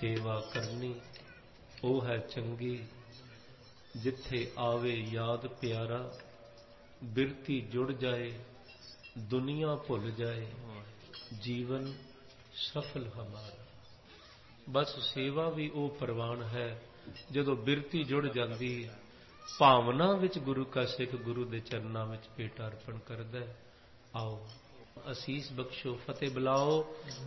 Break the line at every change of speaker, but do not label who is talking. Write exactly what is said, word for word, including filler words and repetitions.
ਸੇਵਾ ਕਰਨੀ ਉਹ ਹੈ ਚੰਗੀ, ਜਿੱਥੇ ਆਵੇ ਯਾਦ ਪਿਆਰਾ, ਬਿਰਤੀ ਜੁੜ ਜਾਏ ਦੁਨੀਆ ਭੁੱਲ ਜਾਏ, ਜੀਵਨ ਸਫਲ ਹਮਾਰਾ। ਬਸ ਸੇਵਾ ਵੀ ਉਹ ਪ੍ਰਵਾਨ ਹੈ ਜਦੋਂ ਬਿਰਤੀ ਜੁੜ ਜਾਂਦੀ ਹੈ, ਭਾਵਨਾ ਵਿੱਚ ਗੁਰੂ ਕਾ ਸਿੱਖ ਗੁਰੂ ਦੇ ਚਰਨਾਂ ਵਿੱਚ ਭੇਟ ਅਰਪਣ ਕਰਦਾ ਹੈ। ਆਓ ਅਸੀਸ ਬਖਸ਼ੋ, ਫਤਿਹ ਬੁਲਾਓ।